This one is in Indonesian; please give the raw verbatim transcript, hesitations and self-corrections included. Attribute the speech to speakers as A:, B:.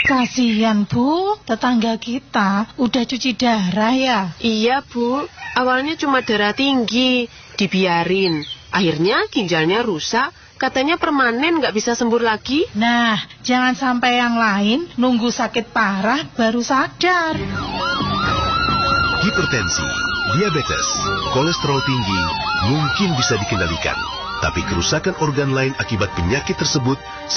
A: Kasihan Bu, tetangga kita udah cuci darah ya.
B: Iya Bu, awalnya cuma darah tinggi, dibiarin. Akhirnya ginjalnya rusak, katanya permanen nggak bisa sembuh lagi.
A: Nah, jangan sampai yang lain nunggu sakit parah baru sadar.
C: Hipertensi, diabetes, kolesterol tinggi mungkin bisa dikendalikan. Tapi kerusakan organ lain akibat penyakit tersebut